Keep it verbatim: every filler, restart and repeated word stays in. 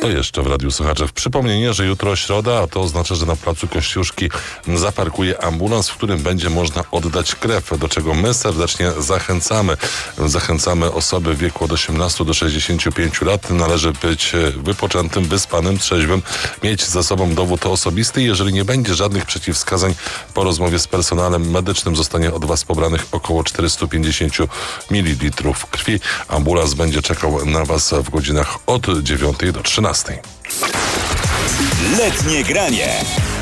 Co jeszcze w Radiu Słuchacze? W przypomnienie, że jutro środa, a to oznacza, że na placu Kościuszki zaparkuje ambulans, w którym będzie można oddać krew, do czego my serdecznie zachęcamy. Zachęcamy osoby w wieku od osiemnastu do sześćdziesięciu pięciu lat. Należy być wypoczętym, wyspanym, trzeźwym, mieć ze sobą dowód osobisty. Jeżeli nie będzie żadnych przeciwwskazań, po rozmowie z personelem medycznym zostanie od Was pobranych około czterysta pięćdziesiąt mililitrów krwi. Ambulans będzie czekał na Was w godzinach od dziewiątej do trzynastej. Letnie granie.